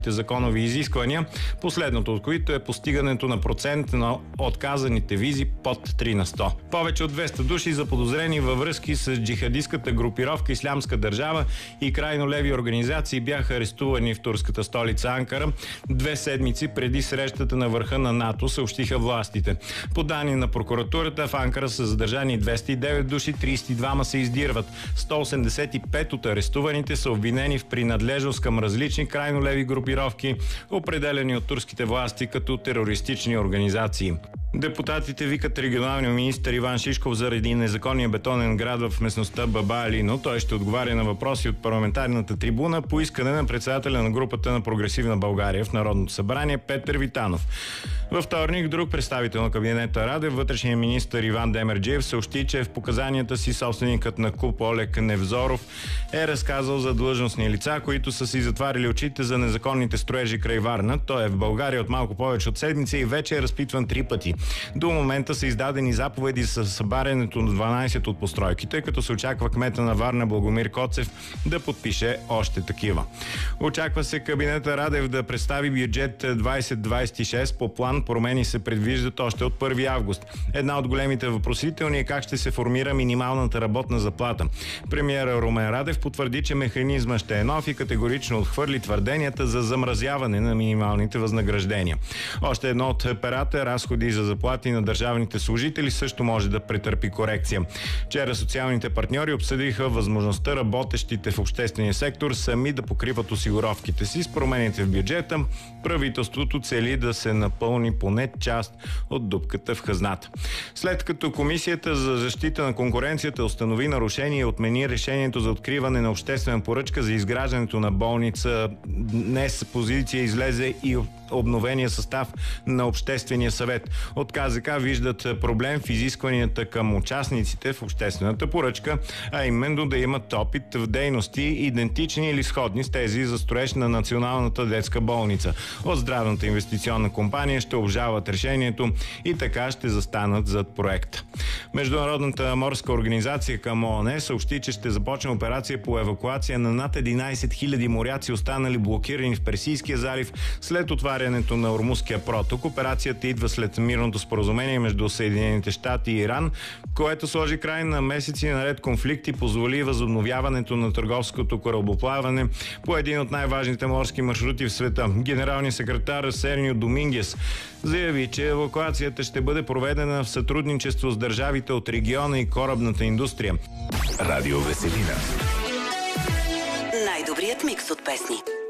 законови изисквания, последното от които е постигането на процент на отказаните визи под 3 на 100. Повече от 200 души заподозрени във връзки с джихадистката групировка Ислямска държава и крайно леви организации бяха арестувани в турската столица Анкара 2 седмици преди срещата на върха на НАТО, съобщиха властите. По данни на прокуратурата в Анкара са задържани 209 души, 32 се издирват. 185 от арестуваните са обвинени в принадлежност към различни крайно леви групировки, определени от турските власти като терористични организации. Депутатите викат регионалния министър Иван Шишков заради незаконния бетонен град в местността Баба Алино. Той ще отговаря на въпроси от парламентарната трибуна по искане на председателя на групата на Прогресивна България в Народното събрание Петър Витанов. Във вторник друг представител на кабинета Радев, вътрешният министър Иван Демерджиев, съобщи, че в показанията си собственикът на КУП Олег Невзоров е разказал за длъжностни лица, които са си затваряли очите за незаконните строежи край Варна. Той е в България от малко повече от седмица и вече е разпитван 3 пъти. До момента са издадени заповеди за събарянето на 12 от постройките, като се очаква кмета на Варна Благомир Коцев да подпише още такива. Очаква се кабинета Радев да представи бюджет 2026. По план промени се предвиждат още от 1 август. Една от големите въпросителни е как ще се формира минималната работна заплата. Премиерът Румен Радев потвърди, че механизма ще е нов и категорично отхвърли твърденията за замразяване на минималните възнаграждения. Още едно от перата, разходи за заплати на държавните служители, също може да претърпи корекция. Вчера социалните партньори обсъдиха възможността работещите в обществения сектор сами да покриват осигуровките си. С промените в бюджета правителството цели да се напълни поне част от дупката в хазната. След като Комисията за защита на конкуренцията установи нарушение и отмени решението за откриване на обществена поръчка за изграждането на болница, днес позиция излезе и обновения състав на Обществения съвет. От КЗК виждат проблем в изискванията към участниците в обществената поръчка, а именно да имат опит в дейности идентични или сходни с тези за строеж на Националната детска болница. От Здравната инвестиционна компания ще обжалват решението и така ще застанат зад проекта. Международната морска организация към ООН съобщи, че ще започне операция по евакуация на над 11 000 моряци, останали блокирани в Персийския залив след отварянето на Ормузския проток. Операцията идва след мирното споразумение между Съединените щати и Иран, което сложи край на месеци наред конфликт и позволи възобновяването на търговското корабоплаване по един от най-важните морски маршрути в света. Генералният секретар Сернио Домингес заяви, че евакуацията ще бъде проведена в сътрудничество с държавите от региона и корабната индустрия. Радио Веселина. Най-добрият микс от песни.